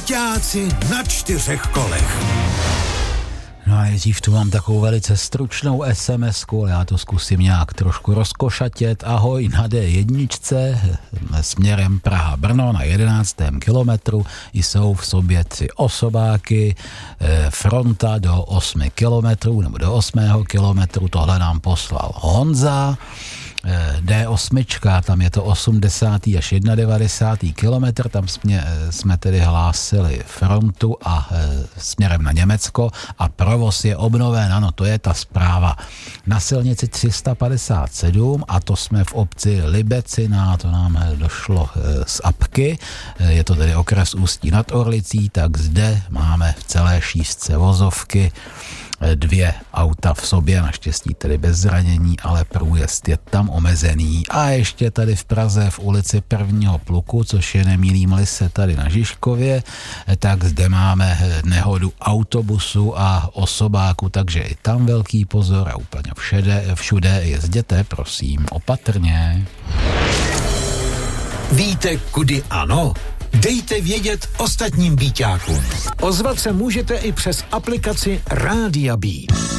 Bíťáci na 4 kolech. No a nejdřív tu mám takovou velice stručnou SMS-ku, ale já to zkusím nějak trošku rozkošatět. Ahoj, na D1 směrem Praha-Brno na 11. kilometru jsou v sobě 3 osobáky, fronta do 8 kilometrů nebo do 8. kilometru, tohle nám poslal Honza. D8, tam je to 80. až 91. kilometr, tam jsme tedy hlásili frontu a směrem na Německo a provoz je obnoven, ano, to je ta zpráva. Na silnici 357 a to jsme v obci Libecina, to nám došlo z apky, je to tedy okres Ústí nad Orlicí, tak zde máme v celé šířce vozovky 2 auta v sobě, naštěstí tedy bez zranění, ale průjezd je tam omezený. A ještě tady v Praze v ulici 1. pluku, což je, nemýlím-li se, tady na Žižkově, tak zde máme nehodu autobusu a osobáku, takže i tam velký pozor a úplně všude jezděte, prosím, opatrně. Víte, kudy ano? Dejte vědět ostatním bíťákům. Ozvat se můžete i přes aplikaci Rádia Beat.